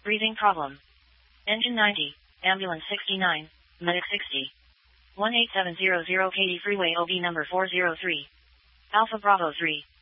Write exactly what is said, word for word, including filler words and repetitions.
Breathing problem. Engine ninety, ambulance sixty-nine, medic sixty. one eight seven zero zero Katy Freeway O B number four zero three. Alpha Bravo three.